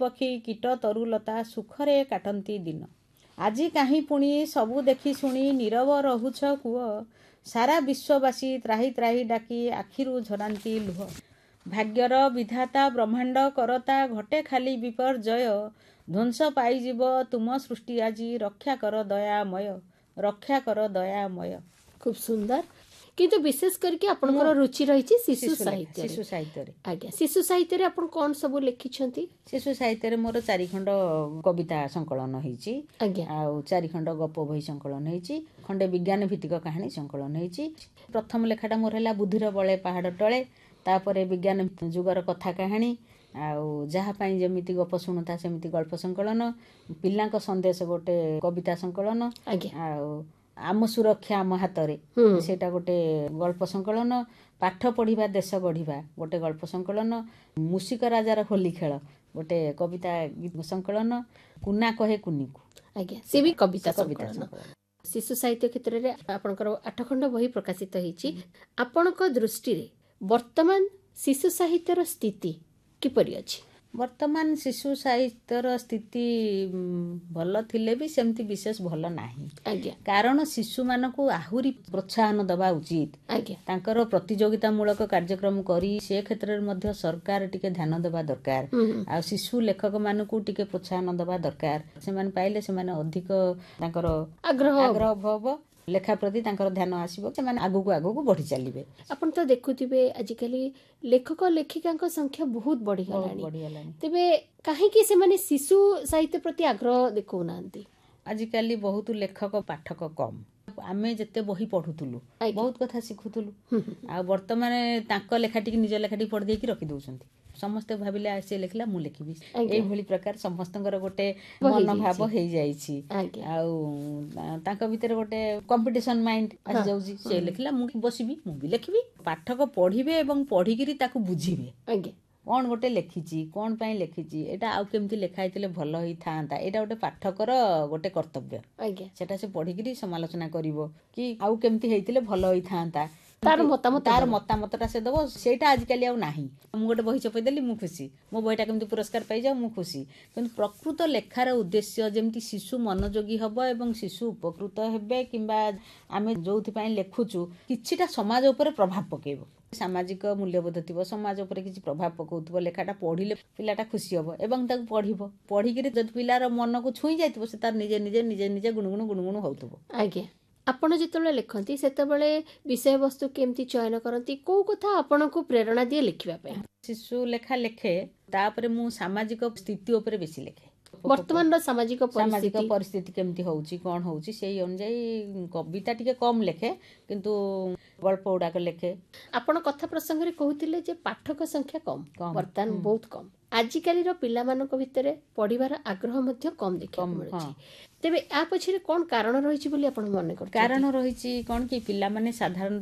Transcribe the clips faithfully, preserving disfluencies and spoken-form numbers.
ପଶୁପକ୍ଷୀ କୀଟ ତରୁଲତା ସୁଖରେ କାଟନ୍ତି ଦିନ। ଆଜି କାହିଁ ପୁଣି ସବୁ ଦେଖି ଶୁଣି ନୀରବ ରହୁଛ କୁହ, ସାରା ବିଶ୍ୱବାସୀ ତ୍ରାହି ତ୍ରାହି ଡାକି ଆଖିରୁ ଝରାନ୍ତି ଲୁହ। ଭାଗ୍ୟର ବିଧାତା ବ୍ରହ୍ମାଣ୍ଡ କରତା ଘଟେ ଖାଲି ବିପର୍ଯ୍ୟୟ, ଧ୍ୱଂସ ପାଇଯିବ ତୁମ ସୃଷ୍ଟି ଆଜି, ରକ୍ଷା କର ଦୟାମୟ, ରକ୍ଷା କର ଦୟାମୟ। खूब सुंदर। किंतु विशेष करके आपनकर रुचि रही शिशु साहित्य शिशु साहित्य आज्ञा शिशु साहित्य आपण कौन सब लिखिछंती? शिशु साहित्य मोर चारि खंड कविता संकलन होईची, आ चारि खंड गप बही संकलन होईची, खंडे विज्ञान भित्तिक कहानी संकलन होईची। प्रथम लेखाटा मोर हैला बुद्धिर बळे पहाड़ टळे, तापरे विज्ञान जुगर कथा कहानी, आउ जहा पाई जेमिति गप शुणुता सेमिति गल्प संकलन, पिलांक संदेश गोटे कविता संकलन, आउ आम सुरक्षा आम हातरे सेटा गोटे गल्प संकलन, पाठ पढ़िबा देश गढ़िबा गोटे गल्प संकलन, मूषिक राजार होली खेल गोटे कविता संकलन, कुना कहे कुनीकु आज्ञा से भी कविता संकलन। शिशु साहित्य क्षेत्र में आपनकर आठ खंड बही प्रकाशित होईची। आपनक दृष्टि रे वर्तमान शिशु साहित्यर स्थिति किपरि अछि? वर्तमान शिशु साहित्यर स्थिति भल थिले भी सेमती विशेष भल नाही, कारण शिशु मानकु आहुरी प्रोत्साहन दबा उचित। तांकर प्रतियोगिता मूलक कार्यक्रम करी से क्षेत्र में मध्य सरकार टिके ध्यान देबा दरकार, आ शिशु लेखक मानकु टिके प्रोत्साहन दबा दरकार। से माने पाइले से माने अधिक तांकर आग्रह आग्रह भव लेखा प्रति तांकर ध्यान आसीबो, से माने आगु को आगु को बढ़ी चलिबे। अपन तो देखुथिबे आजिकली लेखक लेखिकांक संख्या बहुत बढ़ी गलानी, तेबे काहे कि से माने शिशु साहित्य प्रति आग्रह देखौ नांती? आजिकली बहुत लेखक पाठक कम। आमे जते बही पढुतुलु बहुत कथा सिखुतुलु, आ वर्तमान तांक लेखाटी निज लेखाटी पढ़ देकी रखि दउछंती। समस्त भाबिले आसे लेखला मु लेखिबी, एई भली प्रकार समस्तंकर गोटे मनोभाव हेई जाईची, आ तांक भीतर गोटे कंपटीशन माइंड आ जाउची। से लेखला मु बसिबी मु भी लेखिबी, पाठक पढ़िबे एवं पढ़िकिरी ताकू बुझिबे आज्ञा कौन गोटे लेखिची कौन पाई लेखिची, एटा आउ केमती लेखा हेतिले भल होई थांता, एटा गोटे पाठकर गोटे कर्तव्य। आज्ञा सेटा से पढ़िकिरी समालोचना करिवो कि आउ केमती हेतिले भल होई थांता, तार मतामत तार मतामतटा से दबो। सेटा आजिकली आउ नाही, मु गोटे बही चपई देली मु खुशी, मो बहीटा केमती पुरस्कार पाई जाऊ मु खुशी। किंतु प्रकृत लेखार उद्देश्य जेमती शिशु मनोयोगी हबो एवं शिशु उपकृत हेबे, किंबा आमे जोथि पाई लेखुचु किछिटा समाज उपरे प्रभाव पकेइबो, सामाजिक मूल्यबोध थिबो, समाज उपरे किछि प्रभाव पकाउथिबो। लेखाटा पढ़िले पिलाटा खुशी हबो एवं ताकू पढ़िबो, पढ़िकिरी जदि पिलार मन को छुई जाइथिबो से तार निजे निजे निजे निजे गुणगुण गुणगुण होउथिबो। आज्ञा आपण जेतबेले लेखंती सेतबेले विषय वस्तु केमती चयन करंती, को कथा आपनको प्रेरणा दिए लिखिबा पे? शिशु लेखा लेखे, तापरे मु सामाजिक स्थिति उपरे बेसी लेखे। वर्तमान सामाजिक सामाजिक परिस्थिति केमती होउची कोन होउची सेही अनुसार कविता टिके कम लेखे, किंतु गल्प उडाक लेखे। आपण कथा प्रसंग रे कहउतिले जे पाठक संख्या कम, वर्तमान बहुत कम। आजिकाली रो पिला मानक भितरे पढ़िबार आग्रह मध्य कम देखा मिलुची, तेबे आ पछिरे कोन कारण रहिछि बोली आपण मने कर? कारण रहिछि कोन कि पिला माने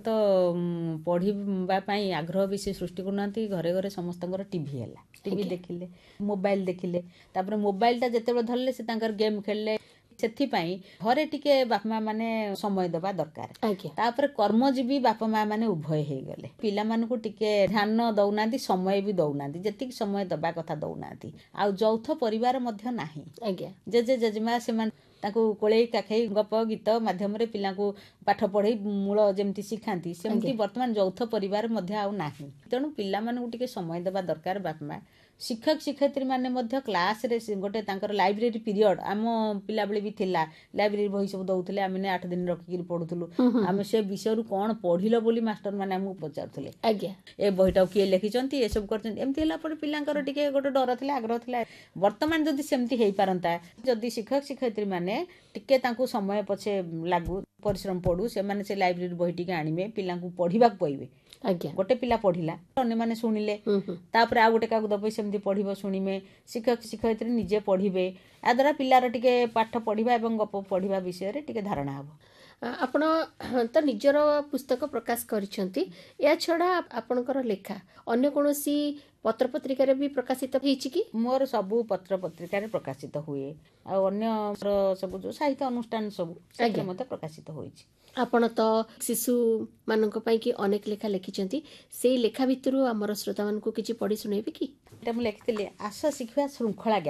साधारणतः पढ़िबा पई आग्रह विशेष सृष्टि करनांती। घरे घरे समस्तंकर टीवी हैला, टीवी देखिले, मोबाइल देखिले, तापर मोबाइल टा जतेबे धरले से तांकर गेम खेलले, सेथि पई घरे टिके बापा मां माने समय देबा दरकार। तापर कर्मजीवी बापा मां माने उभय हे गले, पिला मानकु टिके ध्यान दउनांती, समय भी दउनांती, जतिक समय दबा कथा दउनांती। आ जौथ परिवार मध्य नाही, आज्ञा जेजे जेजेमा से मान ताकू कोळेई काखै गप गीत माध्यम रे पिलांकु पाठ पढ़े मूल जेमती सिखांती, सेमती वर्तमान जौथ परिवार मध्य आउ नाही। तेणु पिला मानकु टिके समय देबा दरकार बापा मां। शिक्षक शिक्षयित्री माने मध्य क्लास रे गोटे तांकर लाइब्रेरी पीरियड आम पिला बेले भी थिला, लाइब्रेरी बही सब दउथले, आमे आठ दिन रखिकिरी पढुथुलु। आमे से विषय रु कोन पढिलो बोली मास्टर माने हमहु पचारथले, आज्ञा ए बहीटा किए लिखिचंती, ए सब करचंती, एमती हला पर पिलांकर टिके गोटे डर थिला, आग्रह थिला। वर्तमान जदि सेमती हेई पारंता, जदि शिक्षक शिक्षयित्री माने टिके तांकु समय पछे लागू परिश्रम पडू, से माने से लाइब्रेरी बही टिके आनिबे, पिलांकु पढिबा पइबे। आज्ञा गोटे पिला पढ़िला, अन्य माने सुनिले, तापर आ गोटे कागु दबे सेमती पढ़िबो, सुनिमे, शिक्षक शिक्षयित्री निजे पढ़िबे। आ द्वारा पिलार टिके पाठ पढ़िबा एवं गप पढ़िबा विषय रे टिके धारणा हबो। आपण तो निजर पुस्तक प्रकाश करिसंती, या छडा आपनकर लेखा अन्य कोनोसी पत्र पत्रिका रे भी प्रकाशित होईछि कि? मोर सबु पत्र पत्रिका रे प्रकाशित हुए, आ अन्य सब जो साहित्य अनुष्ठान सब सेते मते प्रकाशित होईछि। आपण तो शिशु मानक पई कि अनेक लेखा लिखिचंती, सेई लेखा भितरु हमर श्रोता मानकु किछि पढि सुनेबे कि? एटा मु लिखितले, आशा शिखवा श्रृंखला।